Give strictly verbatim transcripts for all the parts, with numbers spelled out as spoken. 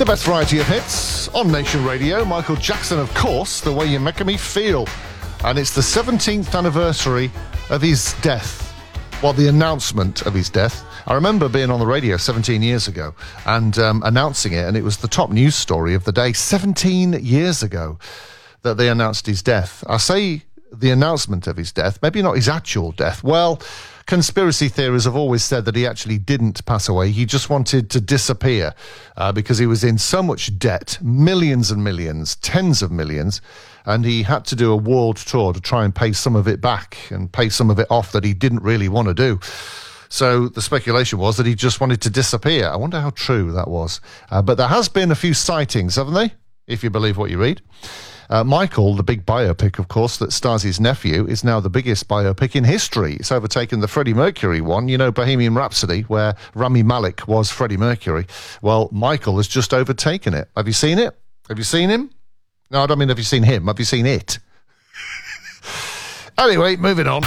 The best variety of hits on Nation Radio. Michael Jackson, of course, The Way You're Making Me Feel. And it's the seventeenth anniversary of his death. Well, the announcement of his death. I remember being on the radio seventeen years ago and um, announcing it, and it was the top news story of the day seventeen years ago that they announced his death. I say the announcement of his death, maybe not his actual death. Well, conspiracy theories have always said that he actually didn't pass away. He just wanted to disappear uh, because he was in so much debt, millions and millions, tens of millions, and he had to do a world tour to try and pay some of it back and pay some of it off that he didn't really want to do. So the speculation was that he just wanted to disappear. I wonder how true that was. Uh, but there has been a few sightings, haven't they? If you believe what you read. Uh, Michael, the big biopic, of course, that stars his nephew, is now the biggest biopic in history. It's overtaken the Freddie Mercury one, you know, Bohemian Rhapsody, where Rami Malek was Freddie Mercury. Well, Michael has just overtaken it. Have you seen it? Have you seen him? No, I don't mean have you seen him. Have you seen it? Anyway, moving on.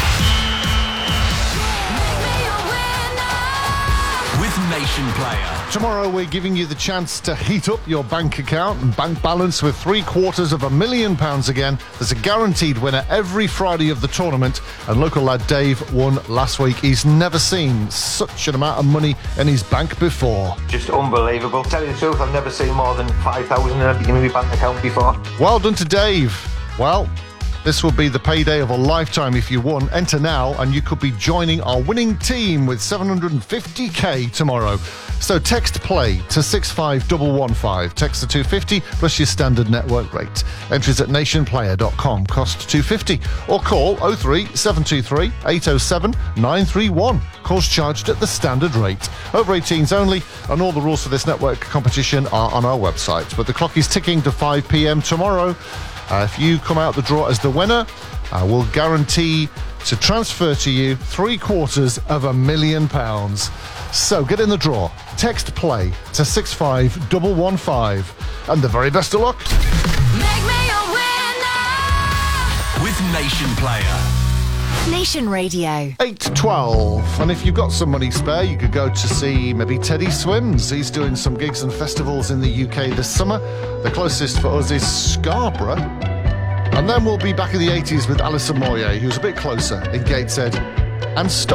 With Nation Player. Tomorrow we're giving you the chance to heat up your bank account and bank balance with three quarters of a million pounds again. There's a guaranteed winner every Friday of the tournament, and local lad Dave won last week. He's never seen such an amount of money in his bank before. Just unbelievable. Tell you the truth, I've never seen more than five thousand in a beginning of my bank account before. Well done to Dave. Well, this will be the payday of a lifetime if you won. Enter now and you could be joining our winning team with seven hundred fifty k tomorrow. So text play to six five one one five. Text the two fifty plus your standard network rate. Entries at nation player dot com. Cost two fifty. Or call oh three seven two three eight oh seven nine three one. Calls charged at the standard rate. Over eighteens only, and all the rules for this network competition are on our website. But the clock is ticking to five p.m. tomorrow. Uh, if you come out the draw as the winner, uh, we'll guarantee to transfer to you three quarters of a million pounds. So get in the draw. Text play to six five one one five. And the very best of luck. Make me a winner with Nation Player. Nation Radio. eight twelve. And if you've got some money spare, you could go to see maybe Teddy Swims. He's doing some gigs and festivals in the U K this summer. The closest for us is Scarborough. And then we'll be back in the eighties with Alison Moyet, who's a bit closer in Gateshead and Stoke.